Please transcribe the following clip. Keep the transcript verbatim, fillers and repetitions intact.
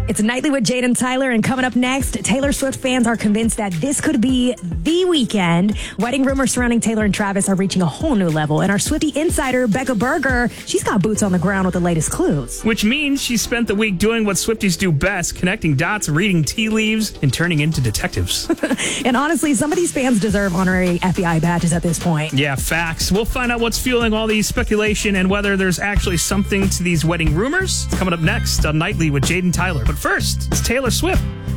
It's Nightly with Jade and Tyler, and coming up next, Taylor Swift fans are convinced that this could be the weekend. Wedding rumors surrounding Taylor and Travis are reaching a whole new level, and our Swiftie insider, Becca Berger, she's got boots on the ground with the latest clues. Which means she spent the week doing what Swifties do best, connecting dots, reading tea leaves, and turning into detectives. And honestly, some of these fans deserve honorary F B I badges at this point. Yeah, facts. We'll find out what's fueling all these speculation and whether there's actually something to these wedding rumors. It's coming up next on Nightly with Jade and Tyler. But first, it's Taylor Swift